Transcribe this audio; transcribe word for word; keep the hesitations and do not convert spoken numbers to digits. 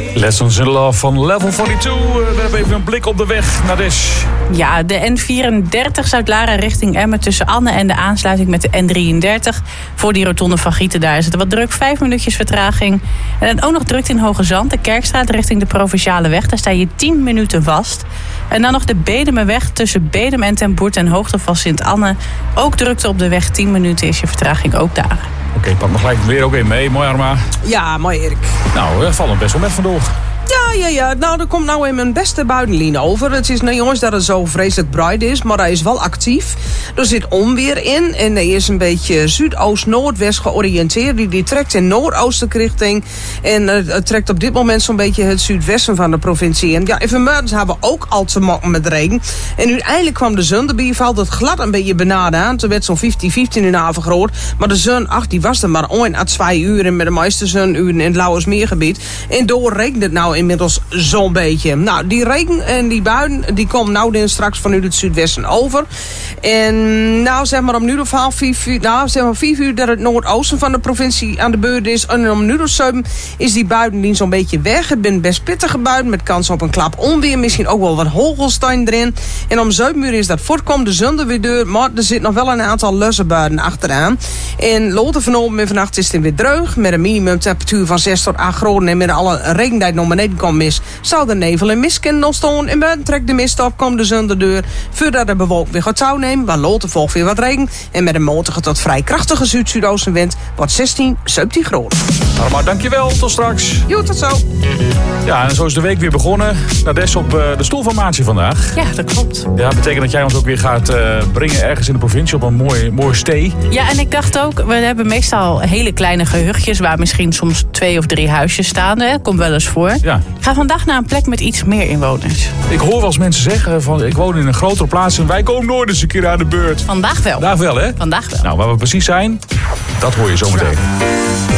Lessons in Love van Level tweeënveertig. We hebben even een blik op de weg naar Des. Ja, de N vierendertig Zuid-Laren richting Emmen tussen Anne en de aansluiting met de N drieëndertig. Voor die rotonde van Gieten, daar is het wat druk. Vijf minuutjes vertraging. En dan ook nog druk in Hoge Zand. De Kerkstraat richting de Provinciale weg. Daar sta je tien minuten vast. En dan nog de Bedemenweg tussen Bedem en Ten Boert en hoogte van Sint-Anne. Ook drukte op de weg. tien minuten is je vertraging ook daar. Oké, okay, pak me gelijk weer ook even mee. Mooi, Arma. Ja, mooi Erik. Nou, we vallen best wel met vandoor. Ja, ja, ja. Nou, er komt nou in mijn beste buitenlijn over. Het is, nou jongens, dat het zo vreselijk bright is, maar hij is wel actief. Er zit onweer in en hij is een beetje zuidoost-noordwest georiënteerd. Die, die trekt in noordoostelijke richting. En uh, het trekt op dit moment zo'n beetje het zuidwesten van de provincie. En ja, in vanmorgen hebben we ook al te maken met regen. En uiteindelijk kwam de zon erbij, valt het glad een beetje beneden aan. Toen werd zo'n vijftien, vijftien in de avond groot. Maar de zon, ach, die was er maar één à twee uur. En met de meeste zonuren in het Lauwersmeergebied. En door regent het nou inmiddels zo'n beetje. Nou, die regen en die buien, die komen nou dan straks vanuit het zuidwesten over. En nou, zeg maar om nu of half vijf uur, nou, zeg maar vijf uur dat het noordoosten van de provincie aan de beurt is. En om nu of zeven is die buien zo'n beetje weg. Het zijn best pittige buien met kans op een klap onweer. Misschien ook wel wat hogelstein erin. En om zeven uur is dat voortkomt de zon er weer door. Maar er zit nog wel een aantal losse buien achteraan. En later vanochtend en vannacht is het weer droog. Met een minimumtemperatuur van zes tot acht graden. En met alle regen die naar beneden komt is, zou de nevel en mist kunnen ontstaan. En buiten trekt de mist op, komt de zon de deur. Voordat de bewolking weer gaat touw nemen. Maar later volgt weer wat regen. En met een matige tot vrij krachtige zuid-zuidoostenwind wordt zestien, zeventien graden. Nou, maar dankjewel. Tot straks. Jo, tot zo. Ja, en zo is de week weer begonnen. Naar Des op uh, de stoel van Maartje vandaag. Ja, dat klopt. Ja, dat betekent dat jij ons ook weer gaat uh, brengen ergens in de provincie op een mooi, mooi stee. Ja, en ik dacht ook, we hebben meestal hele kleine gehuchtjes waar misschien soms twee of drie huisjes staan. Hè. Komt wel eens voor. Ja. Ik ga vandaag naar een plek met iets meer inwoners. Ik hoor wel eens mensen zeggen van ik woon in een grotere plaats en wij komen nooit eens een keer aan de beurt. Vandaag wel. Vandaag wel, hè? Vandaag wel. Nou, waar we precies zijn, dat hoor je zo meteen.